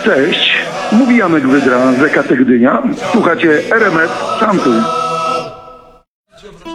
Cześć, mówi Janek Wydra z EKT Gdynia. Słuchacie RMF Chantuj.